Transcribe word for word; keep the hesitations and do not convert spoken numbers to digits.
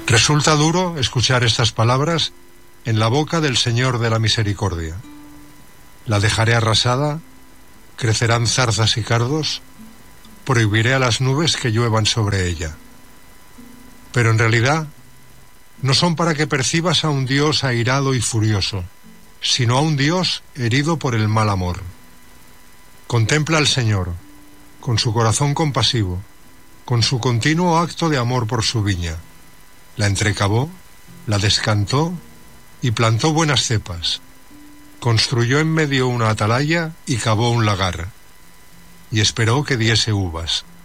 Resulta duro escuchar estas palabras en la boca del Señor de la Misericordia. La dejaré arrasada, crecerán zarzas y cardos, prohibiré a las nubes que lluevan sobre ella. Pero en realidad no son para que percibas a un Dios airado y furioso, sino a un Dios herido por el mal amor. Contempla al Señor, con su corazón compasivo, con su continuo acto de amor por su viña. La entrecavó, la descantó y plantó buenas cepas. Construyó en medio una atalaya y cavó un lagar, y esperó que diese uvas.